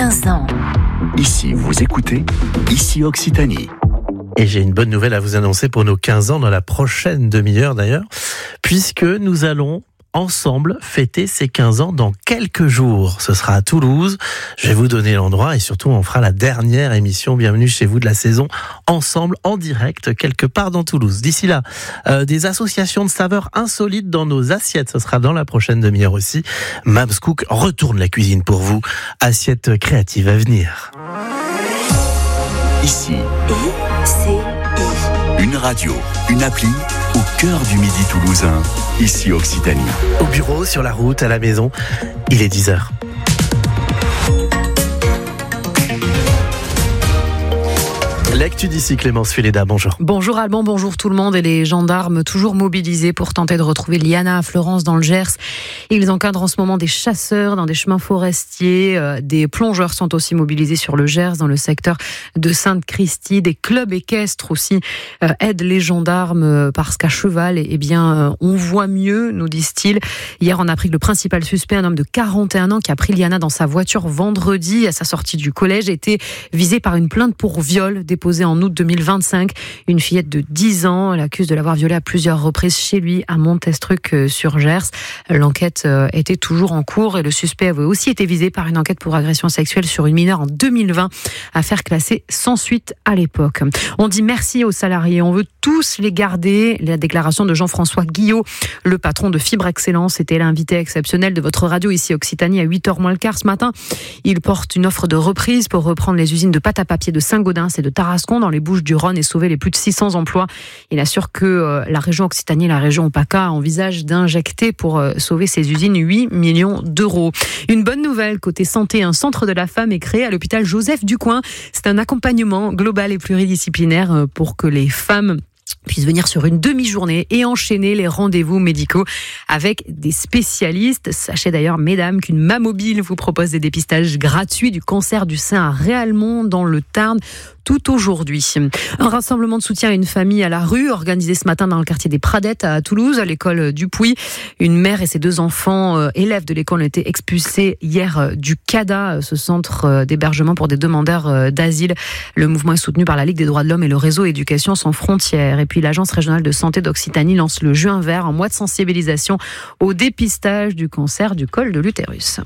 15 ans. Ici, vous écoutez Ici Occitanie. Et j'ai une bonne nouvelle à vous annoncer pour nos 15 ans dans la prochaine demi-heure d'ailleurs, puisque nous allons ensemble fêter ces 15 ans dans quelques jours. Ce sera à Toulouse. Je vais vous donner l'endroit et surtout on fera la dernière émission Bienvenue chez vous de la saison ensemble en direct quelque part dans Toulouse. D'ici là, des associations de saveurs insolites dans nos assiettes. Ce sera dans la prochaine demi-heure aussi. Mabs Cook retourne la cuisine pour vous. Assiette créative à venir. Ici, une radio, une appli au cœur du midi toulousain. Ici Occitanie. Au bureau, sur la route, à la maison, il est 10h. L'actu d'ici, Clémence Fuleda, bonjour. Bonjour Alban, bonjour tout le monde. Et les gendarmes toujours mobilisés pour tenter de retrouver Liana à Florence dans le Gers. Ils encadrent en ce moment des chasseurs dans des chemins forestiers. Des plongeurs sont aussi mobilisés sur le Gers, dans le secteur de Sainte-Christie. Des clubs équestres aussi aident les gendarmes parce qu'à cheval, on voit mieux, nous disent-ils. Hier, on a appris que le principal suspect, un homme de 41 ans qui a pris Liana dans sa voiture vendredi à sa sortie du collège, était visé par une plainte pour viol déposée en août 2025. Une fillette de 10 ans l'accuse de l'avoir violée à plusieurs reprises chez lui à Montestruc sur Gers. L'enquête était toujours en cours et le suspect avait aussi été visé par une enquête pour agression sexuelle sur une mineure en 2020, affaire classée sans suite à l'époque. On dit merci aux salariés, on veut tous les garder. La déclaration de Jean-François Guillot, le patron de Fibre Excellence, était l'invité exceptionnel de votre radio ici Occitanie à 8h moins le quart ce matin. Il porte une offre de reprise pour reprendre les usines de pâte à papier de Saint-Gaudens et de Tarascon dans les Bouches-du-Rhône et sauver les plus de 600 emplois. Il assure que la région Occitanie et la région OPACA envisagent d'injecter pour sauver ces usines 8 millions d'euros. Une bonne nouvelle côté santé, un centre de la femme est créé à l'hôpital Joseph Ducoing. C'est un accompagnement global et pluridisciplinaire pour que les femmes puissent venir sur une demi-journée et enchaîner les rendez-vous médicaux avec des spécialistes. Sachez d'ailleurs, mesdames, qu'une Mamobile vous propose des dépistages gratuits du cancer du sein à Réalmont dans le Tarn tout aujourd'hui. Un rassemblement de soutien à une famille à la rue organisé ce matin dans le quartier des Pradettes à Toulouse, à l'école du Puy. Une mère et ses 2 enfants élèves de l'école ont été expulsés hier du CADA, ce centre d'hébergement pour des demandeurs d'asile. Le mouvement est soutenu par la Ligue des droits de l'homme et le réseau Éducation sans frontières. Et puis l'Agence régionale de santé d'Occitanie lance le Juin vert, en mois de sensibilisation au dépistage du cancer du col de l'utérus.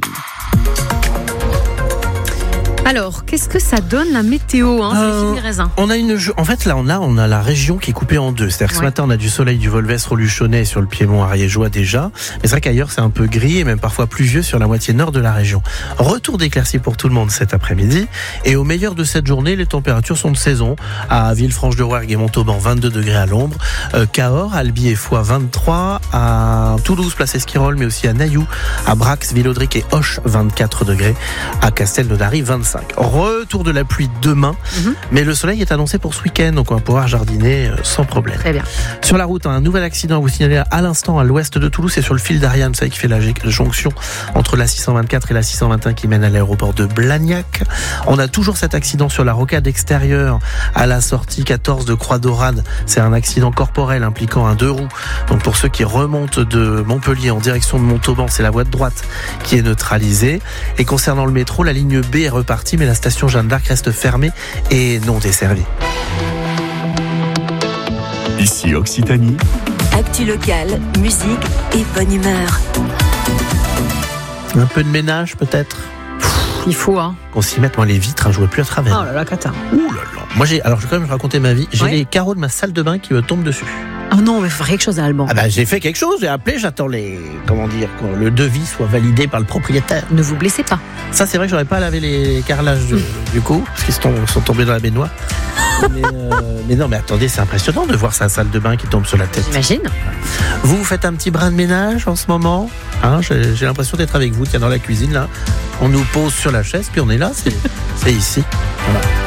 Alors, qu'est-ce que ça donne la météo, Stéphanie Raisin? On a la région qui est coupée en deux. C'est-à-dire que ce matin, on a du soleil du Volvestre au Luchonnais sur le Piémont ariégeois déjà. Mais c'est vrai qu'ailleurs, c'est un peu gris et même parfois pluvieux sur la moitié nord de la région. Retour d'éclaircies pour tout le monde cet après-midi. Et au meilleur de cette journée, les températures sont de saison. À Villefranche-de-Rouergue et Montauban, 22 degrés à l'ombre. Cahors, Albi et Foix, 23. À Toulouse, place Esquirol, mais aussi à Nailloux, à Brax, Villaudric et Auch, 24 degrés. À Castelnaudary, 25. Retour de la pluie demain, mais le soleil est annoncé pour ce week-end, donc on va pouvoir jardiner sans problème. Très bien. Sur la route, un nouvel accident à vous signaler à l'instant à l'ouest de Toulouse, c'est sur le fil d'Ariane, vous savez, qui fait la jonction entre la 624 et la 621 qui mène à l'aéroport de Blagnac. On a toujours cet accident sur la rocade extérieure à la sortie 14 de Croix-d'Orade. C'est un accident corporel impliquant un 2 roues. Donc pour ceux qui remontent de Montpellier en direction de Montauban, c'est la voie de droite qui est neutralisée. Et concernant le métro, la ligne B est repartie, mais la station Jeanne d'Arc reste fermée et non desservie. Ici Occitanie. Actu locale, musique et bonne humeur. Un peu de ménage peut-être. Il faut, qu'on s'y mette. Moi, les vitres, je vois plus à travers. Oh là là, cata. Ouh là là. Moi, je vais quand même raconter ma vie. J'ai les carreaux de ma salle de bain qui me tombent dessus. Oh non, mais il faut faire quelque chose à Alban. J'ai fait quelque chose, j'ai appelé, j'attends que le devis soit validé par le propriétaire. Ne vous blessez pas. Ça, c'est vrai que j'aurais pas lavé les carrelages du coup, parce qu'ils sont tombés dans la baignoire. mais non, mais attendez, c'est impressionnant de voir sa salle de bain qui tombe sur la tête. J'imagine. Vous faites un petit brin de ménage en ce moment, j'ai l'impression d'être avec vous, tiens, dans la cuisine là. On nous pose sur la chaise, puis on est là, c'est ici. Voilà.